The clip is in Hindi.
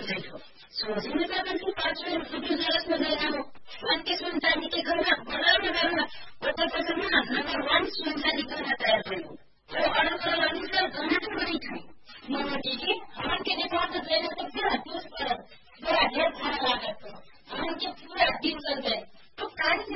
देखो, सोचने का तो पांच मिनट कितनी जरूरत में देना हो,